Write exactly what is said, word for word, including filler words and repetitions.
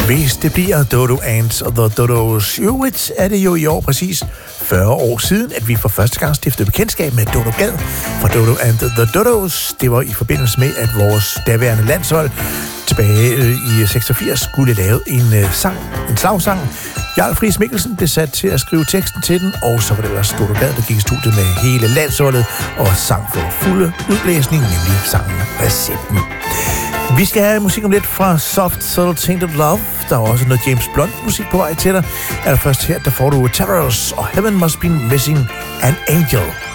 Hvis det bliver Dodo and the Dodos, jo, er det jo i år præcis fyrre år siden, at vi for første gang stiftede bekendtskab med Dodo Gad fra Dodo and the Dodos. Det var i forbindelse med, at vores daværende landshold tilbage i seksogfirs skulle lave en uh, sang, en slagsang. Jarl Friis Mikkelsen blev sat til at skrive teksten til den, og så var det også Dodo Gad, der gik i studiet med hele landsholdet og sang for fulde udblæsning, nemlig sangen Recepten. Vi skal have musik om lidt fra Soft Soul Tainted Love. Der er også noget James Blunt musik på vej til dig. Er der først her, der får du Terrors og Heaven Must Be Missing an Angel.